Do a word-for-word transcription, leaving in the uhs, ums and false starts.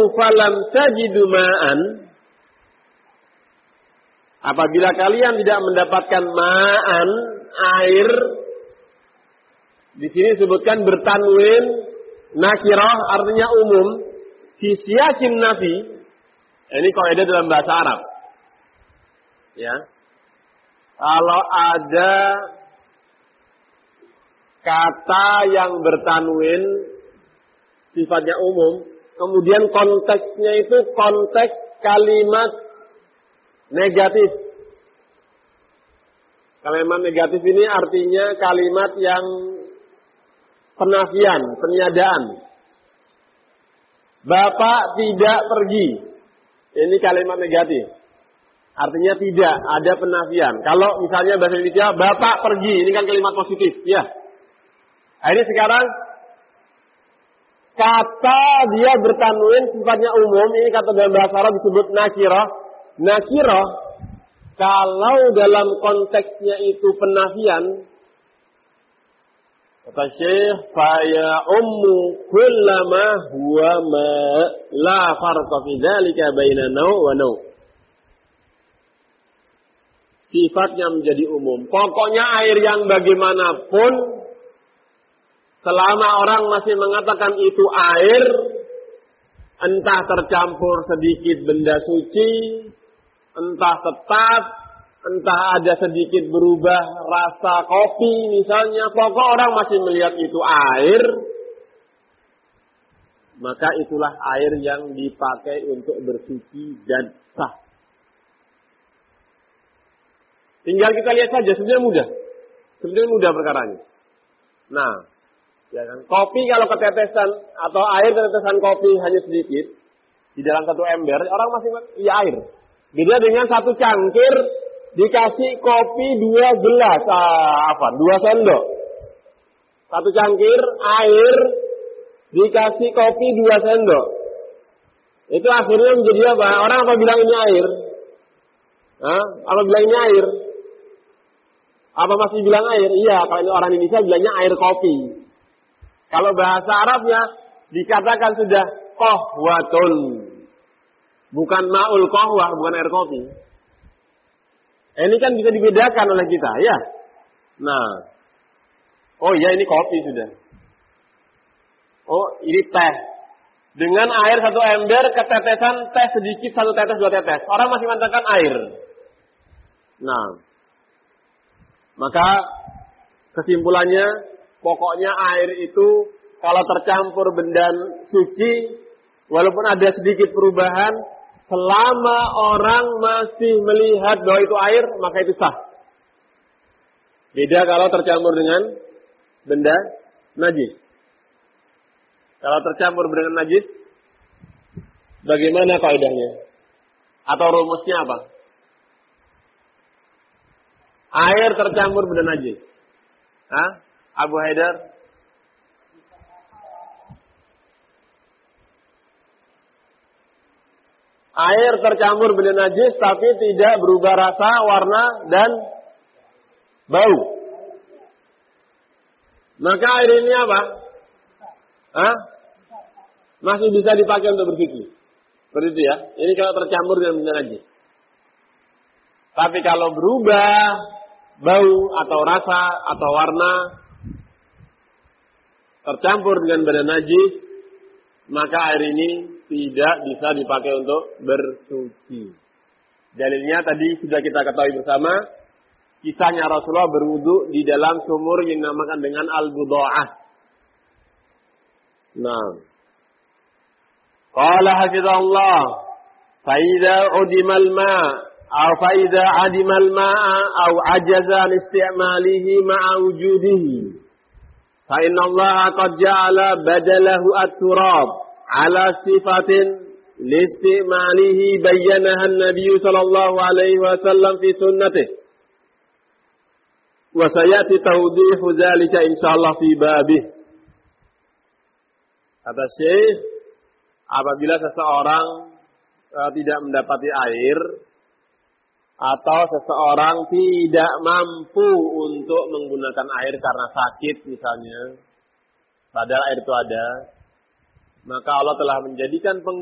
falam tajidu ma'an, apabila kalian tidak mendapatkan ma'an, air, di sini disebutkan bertanwin nakirah, artinya umum, fi siyakin nafi. Ini kaidah dalam bahasa Arab. Ya. Kalau ada kata yang bertanwin sifatnya umum, kemudian konteksnya itu konteks kalimat negatif. Kalimat negatif ini artinya kalimat yang penafian, peniadaan. Bapak tidak pergi. Ini kalimat negatif. Artinya tidak, ada penafian. Kalau misalnya bahasa Indonesia, Bapak pergi, ini kan kalimat positif, ya. Nah, ini sekarang kata dia bertanwin sifatnya umum, ini kata dalam bahasa Arab disebut nakirah. Nakirah, kalau dalam konteksnya itu penafian, kata Syekh, faya ummu kullama huwa ma la farqa fi dzalika baina naw wa naw. Sifatnya menjadi umum. Pokoknya air yang bagaimanapun, selama orang masih mengatakan itu air, entah tercampur sedikit benda suci, entah tetap, entah ada sedikit berubah rasa kopi misalnya, pokok orang masih melihat itu air, maka itulah air yang dipakai untuk bersuci dan sah. Tinggal kita lihat saja, sebenarnya mudah. Sebenarnya mudah perkaranya. Nah, ya kan? Kopi kalau ketetesan atau air ketetesan kopi hanya sedikit di dalam satu ember, orang masih iya air. Beda dengan satu cangkir dikasih kopi dua gelas, ah, apa? Dua sendok. Satu cangkir air dikasih kopi dua sendok. Itu akhirnya menjadi apa? Orang apa bilang ini air? Hah? Apa bilang ini air? Apa masih bilang air? Iya, kalau ini orang Indonesia bilangnya air kopi. Kalau bahasa Arabnya dikatakan sudah qahwatun. Bukan ma'ul qahwah, bukan air kopi. Ini kan bisa dibedakan oleh kita, ya. Nah. Oh iya, ini kopi sudah. Oh, ini teh. Dengan air satu ember, ketetesan teh sedikit, satu tetes, dua tetes. Orang masih mengatakan air. Nah. Maka kesimpulannya, pokoknya air itu kalau tercampur benda suci, walaupun ada sedikit perubahan, selama orang masih melihat bahwa itu air, maka itu sah. Beda kalau tercampur dengan benda najis. Kalau tercampur dengan najis, bagaimana kaidahnya? Atau rumusnya apa? Air tercampur benda najis. Hah? Abu Haidar? Air tercampur benda najis tapi tidak berubah rasa, warna, dan bau. Maka air ini apa? Hah? Masih bisa dipakai untuk bersuci. Seperti itu ya. Ini kalau tercampur dengan benda najis. Tapi kalau berubah bau atau rasa atau warna, tercampur dengan benda najis, maka air ini tidak bisa dipakai untuk bersuci. Dalilnya tadi sudah kita ketahui bersama, kisahnya Rasulullah berwudu di dalam sumur yang dinamakan dengan al-budha'ah. Nah, qala hafizahullah, fa idza udima al-ma' aw fa idza adima al-ma'a aw ajaza an istimalihi ma'a wujudihi fa inna Allah qad ja'ala badalahu at-turab ala sifatin listimalihi bayyanaha an-nabiy sallallahu alaihi wasallam fi sunnatihi wa sayati tawdihu dzalika insyaallah fi babih. Kata Syekh, apabila seseorang uh, tidak mendapati air atau seseorang tidak mampu untuk menggunakan air karena sakit misalnya, padahal air itu ada, maka Allah telah menjadikan